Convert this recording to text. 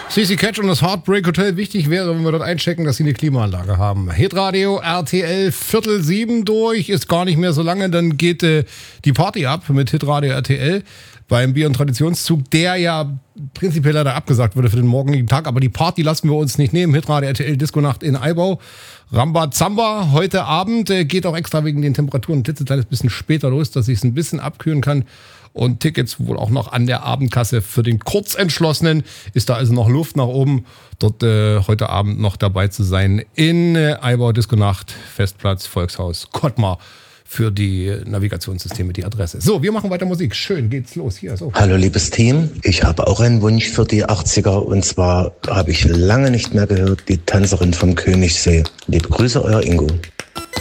CC Catch und das Heartbreak Hotel. Wichtig wäre, wenn wir dort einchecken, dass sie eine Klimaanlage haben. Hitradio RTL 6:45 durch. Ist gar nicht mehr so lange. Dann geht die Party ab mit Hitradio RTL beim Bier- und Traditionszug, der ja prinzipiell leider abgesagt wurde für den morgigen Tag. Aber die Party lassen wir uns nicht nehmen. Hitradio RTL Disco-Nacht in Eibau. Rambazamba heute Abend. Geht auch extra wegen den Temperaturen ein klitzekleines bisschen später los, dass ich es ein bisschen abkühlen kann. Und Tickets wohl auch noch an der Abendkasse für den Kurzentschlossenen. Ist da also noch Luft nach oben, dort heute Abend noch dabei zu sein in Eibau Disco-Nacht, Festplatz, Volkshaus, Kottmar für die Navigationssysteme die Adresse. So, wir machen weiter Musik. Schön, geht's los. Hier, so. Hallo liebes Team, ich habe auch einen Wunsch für die 80er und zwar habe ich lange nicht mehr gehört, die Tänzerin vom Königssee. Liebe Grüße, euer Ingo.